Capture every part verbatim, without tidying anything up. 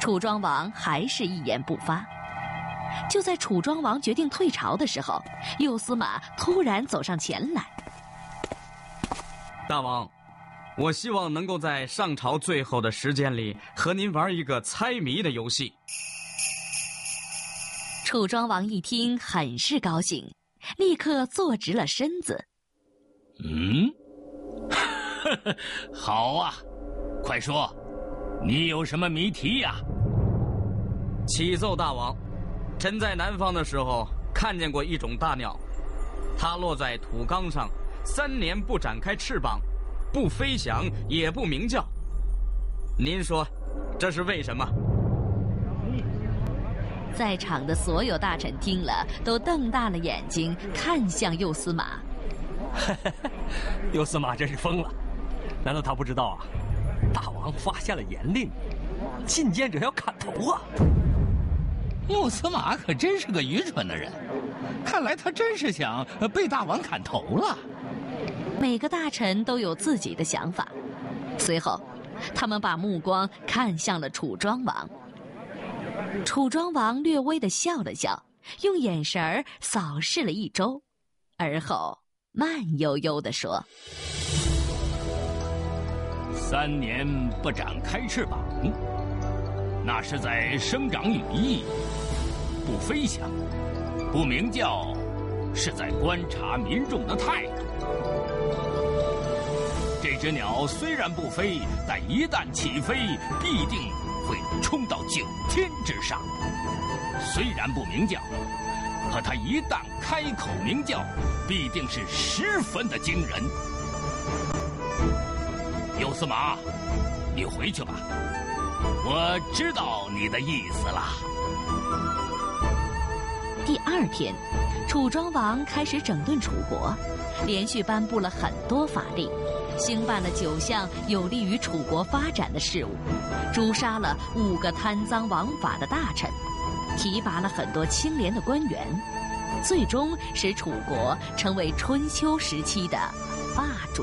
楚庄王还是一言不发。就在楚庄王决定退朝的时候，右司马突然走上前来。 大王，我希望能够在上朝最后的时间里和您玩一个猜谜的游戏。 楚庄王一听很是高兴，立刻坐直了身子。 嗯，好啊，快说，你有什么谜题呀？ 启奏大王，臣在南方的时候看见过一种大鸟，它落在土缸上，三年不展开翅膀，不飞翔也不鸣叫。您说这是为什么？ 在场的所有大臣听了，都瞪大了眼睛看向右司马。 右司马真是疯了，难道他不知道啊？大王发下了严令，进谏者要砍头啊！ 右司马可真是个愚蠢的人，看来他真是想被大王砍头了。 每个大臣都有自己的想法，随后，他们把目光看向了楚庄王。楚庄王略微地笑了笑，用眼神儿扫视了一周，而后慢悠悠地说：“ 三年不展开翅膀，那是在生长羽翼；不飞翔，不鸣叫，是在观察民众的态度。这只鸟虽然不飞，但一旦起飞，必定会冲到九天之上。虽然不鸣叫，可它一旦开口鸣叫，必定是十分的惊人。右司马，你回去吧，我知道你的意思了。” 第二天，楚庄王开始整顿楚国，连续颁布了很多法令，兴办了九项有利于楚国发展的事务，诛杀了五个贪赃枉法的大臣，提拔了很多清廉的官员，最终使楚国成为春秋时期的霸主。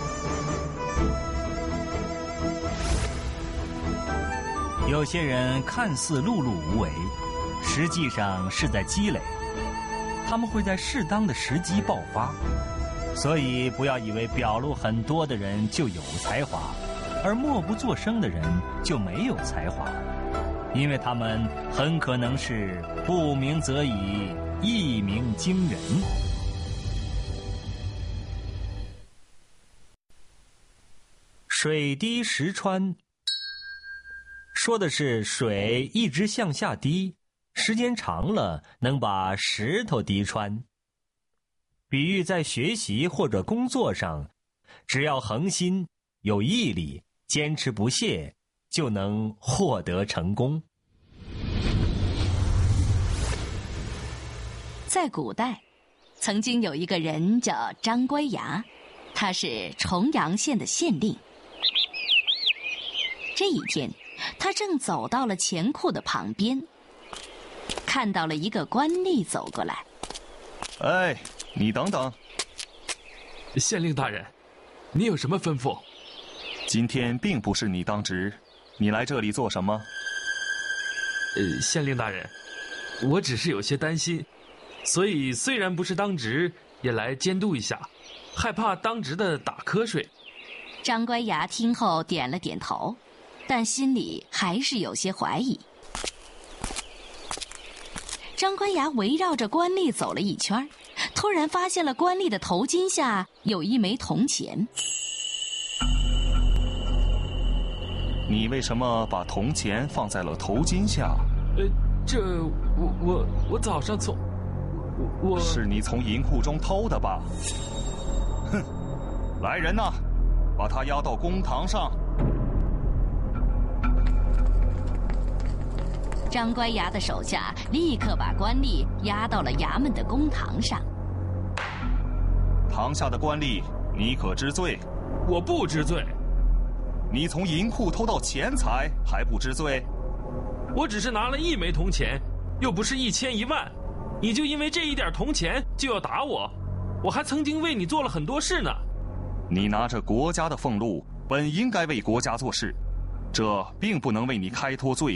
有些人看似碌碌无为，实际上是在积累，他们会在适当的时机爆发。所以不要以为表露很多的人就有才华，而默不作声的人就没有才华，因为他们很可能是不鸣则已，一鸣惊人。水滴石穿，说的是水一直向下滴，时间长了能把石头滴穿。比喻在学习或者工作上，只要恒心、有毅力、坚持不懈，就能获得成功。 在古代，曾经有一个人叫张乖崖，他是重阳县的县令。这一天，他正走到了钱库的旁边，看到了一个官吏走过来。 哎，你等等。 县令大人，你有什么吩咐？ 今天并不是你当值，你来这里做什么？ 呃，县令大人，我只是有些担心，所以虽然不是当值，也来监督一下，害怕当值的打瞌睡。 张乖崖听后点了点头，但心里还是有些怀疑。张乖崖围绕着官吏走了一圈，突然发现了官吏的头巾下有一枚铜钱。 你为什么把铜钱放在了头巾下？ 呃，这我我我早上从我我是你从银库中偷的吧？哼！来人呐，把他押到公堂上。 张乖崖的手下立刻把官吏押到了衙门的公堂上。 堂下的官吏，你可知罪？ 我不知罪。 你从银库偷到钱财还不知罪？ 我只是拿了一枚铜钱，又不是一千一万，你就因为这一点铜钱就要打我？我还曾经为你做了很多事呢。 你拿着国家的俸禄，本应该为国家做事，这并不能为你开脱罪